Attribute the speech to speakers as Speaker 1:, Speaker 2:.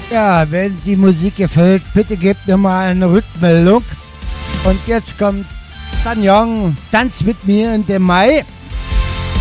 Speaker 1: Ja, wenn die Musik gefällt, bitte gebt mir mal eine Rückmeldung. Und jetzt kommt Dan Young, Tanz mit mir in dem Mai.